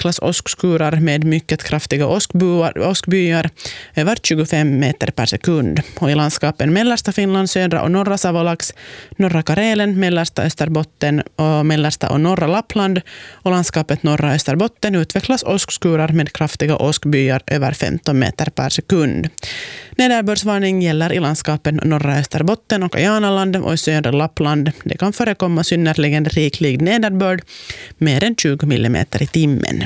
utvecklas åskskurar med mycket kraftiga åskbyar över 25 meter per sekund. Och i landskapen mellersta Finland, södra och norra Savolax, norra Karelen, mellersta Österbotten och mellersta och norra Lappland och landskapet norra Österbotten utvecklas åskskurar med kraftiga åskbyar över 15 meter per sekund. Nederbördsvarning gäller i landskapen norra Österbotten och Kajanaland och i södra Lappland. Det kan förekomma synnerligen riklig nederbörd, mer än 20 millimeter i timmen.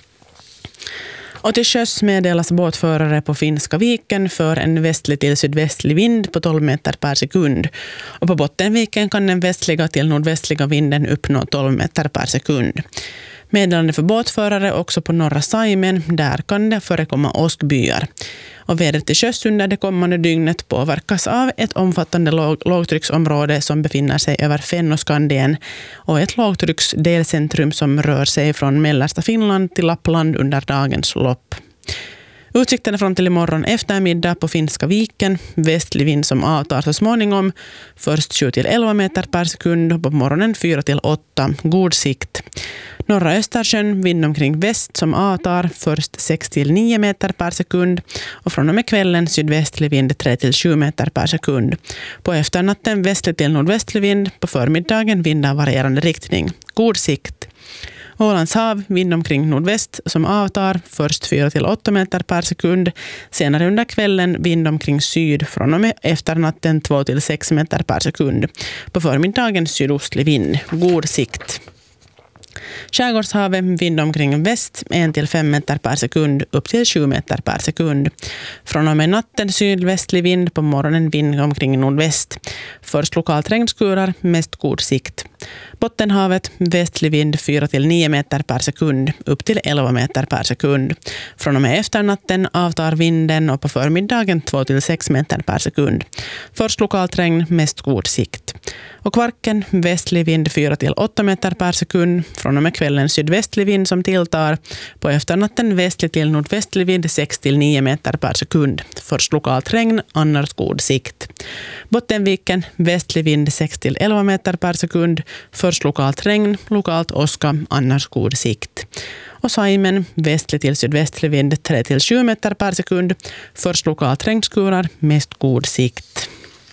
Och till sjöss meddelas båtförare på Finska viken för en västlig till sydvästlig vind på 12 meter per sekund. Och på Bottenviken kan den västliga till nordvästliga vinden uppnå 12 meter per sekund. Meddelande för båtförare också på norra Saimen, där kan det förekomma åskbyar. Och vädret till sjöss under det kommande dygnet påverkas av ett omfattande lågtrycksområde som befinner sig över Fennoskandien och ett lågtrycksdelcentrum som rör sig från mellersta Finland till Lappland under dagens lopp. Utsikterna fram till imorgon eftermiddag på Finska viken, västlig vind som avtar så småningom, först 7-11 meter per sekund och på morgonen 4-8, god sikt. Norra Östersjön, vind omkring väst som avtar, först 6-9 meter per sekund och från och med kvällen sydvästlig vind 3-7 meter per sekund. På efternatten västlig till nordvästlig vind, på förmiddagen vind av varierande riktning, god sikt. Ålands hav, vind omkring nordväst som avtar, först 4-8 meter per sekund. Senare under kvällen vind omkring syd, från och med efternatten 2-6 meter per sekund. På förmiddagen sydostlig vind, god sikt. Skärgårdshavet, vind omkring väst 1-5 meter per sekund upp till 7 meter per sekund. Från och med natten sydvästlig vind, på morgonen vind omkring nordväst. Först lokalt regnskurar, mest god sikt. Bottenhavet, västlig vind 4-9 meter per sekund upp till 11 meter per sekund. Från och med efternatten avtar vinden och på förmiddagen 2-6 meter per sekund. Först lokalt regn, mest god sikt. Och Kvarken, västlig vind 4-8 meter per sekund. Från och med kvällen sydvästlig vind som tilltar. På efternatten västlig till nordvästlig vind 6-9 meter per sekund. Först lokalt regn, annars god sikt. Bottenviken, västlig vind 6-11 meter per sekund. Först lokalt regn, lokalt åska, annars god sikt. Och Saimen, västlig till sydvästlig vind 3-7 meter per sekund. Först lokalt regnskurar, mest god sikt.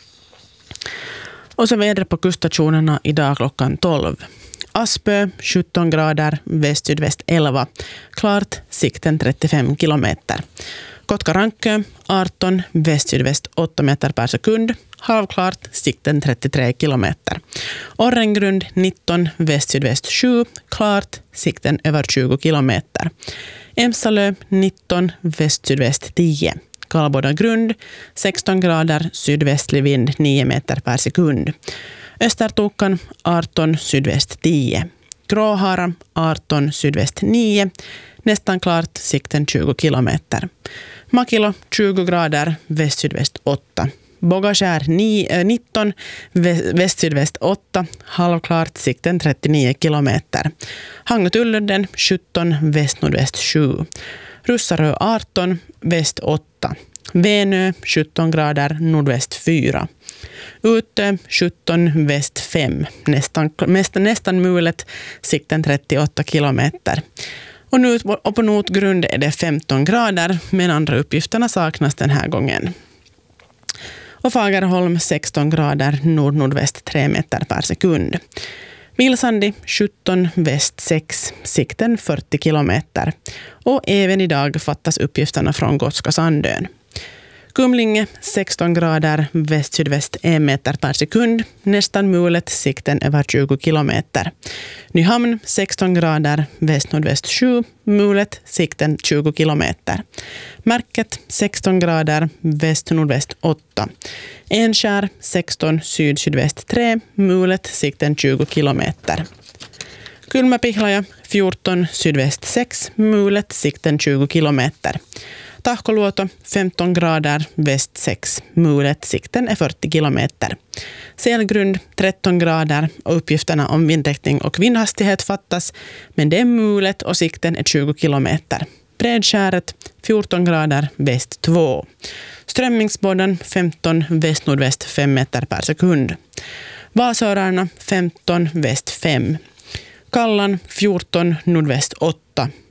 Och så vädret på kuststationerna idag klockan 12. Aspö 17 grader, väst-sydväst 11. Klart, sikten 35 kilometer. Kotka-Rankö 18, väst-sydväst 8 meter per sekund. Halvklart, sikten 33 kilometer. Orrengrund 19, väst-sydväst 7. Klart, sikten över 20 kilometer. Emsalö 19, väst-sydväst 10. Kallboda grund 16 grader, sydvästlig vind 9 meter per sekund. Östertokan 18, sydväst 10. Gråhara 18, sydväst 9. Nästan klart, sikten 20 kilometer. Makilo 20 grader, väst-sydväst 8. Bogaskär 19, väst-sydväst 8. Halvklart, sikten 39 kilometer. Hangutullunden 17, väst-nordväst 7. Russarö 18, väst 8. Venö 17 grader, nordväst 4. Utö 17, väst 5. Nästan mulet, sikten 38 kilometer. Och på notgrund är det 15 grader, men andra uppgifterna saknas den här gången. Och Fagerholm 16 grader, nord-nordväst 3 meter per sekund. Vilsandi 17, väst 6, sikten 40 kilometer. Och även idag fattas uppgifterna från Gotska Sandön. Kumlinge 16 grader, väst-sydväst 1 meter per sekund. Nästan mulet, sikten över 20 kilometer. Nyhamn 16 grader, väst-nordväst 7, mulet, sikten 20 kilometer. Märket 16 grader, väst-nordväst 8. Enskär 16, syd-sydväst 3, mulet, sikten 20 kilometer. Kylmäpihlaja 14, sydväst 6, mulet, sikten 20 kilometer. Tahkoluoto 15 grader, väst 6, mulet, sikten är 40 kilometer. Selgrund 13 grader och uppgifterna om vindriktning och vindhastighet fattas, men det är mulet och sikten är 20 kilometer. Bredskäret 14 grader, väst 2. Strömmingsbåden 15, väst-nordväst 5 meter per sekund. Vasörarna 15, väst 5. Kallan 14, nordväst 8.